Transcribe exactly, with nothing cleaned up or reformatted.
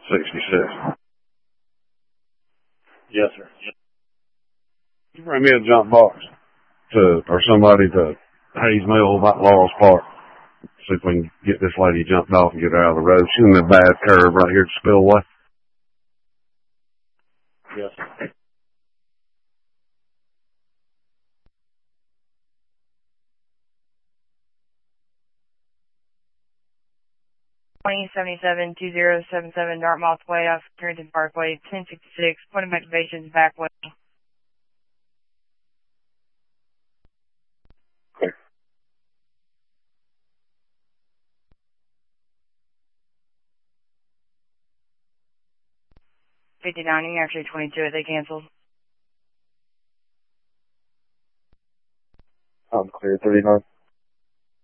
sixty-six. Yes, sir. You bring me a jump box to, or somebody to Hayes Mill about Laurel's Park. See if we can get this lady jumped off and get her out of the road. She's in the bad curve right here at the spillway. Yes, sir. twenty seventy-seven two zero seven seven Dartmouth Way off Carrington Parkway, ten sixty-six, point of activations back way. Okay. fifty-nine, you're actually twenty-two, they canceled. I'm clear, thirty-nine.